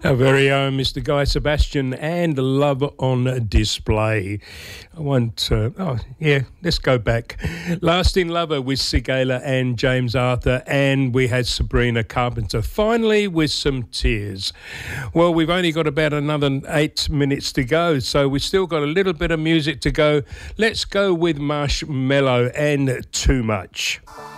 Our very own Mr. Guy Sebastian and Love on Display. Let's go back. Lasting Lover with Sigala and James Arthur, and we had Sabrina Carpenter. Finally, with some tears. Well, we've only got about another 8 minutes to go, so we've still got a little bit of music to go. Let's go with Marshmello and Too Much.